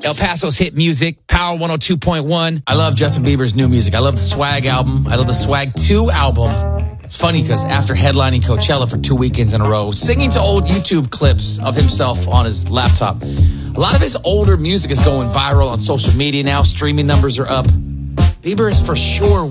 El Paso's hit music, Power 102.1. I love Justin Bieber's new music. I love the Swag album. I love the Swag 2 album. It's funny because after headlining Coachella for 2 weekends in a row, singing to old YouTube clips of himself on his laptop, a lot of his older music is going viral on social media now. Streaming numbers are up. Bieber is for sure